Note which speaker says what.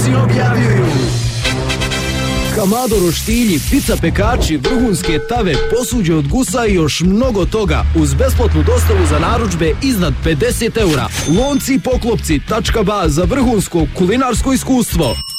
Speaker 1: trgovci objavljuju. Kamado roštilji, pizza pekači, vrhunske tave, posuđe od gusa i još mnogo toga uz besplatnu dostavu za narudžbe iznad 50 €. Lonci i poklopci.ba za vrhunsko kulinarsko iskustvo.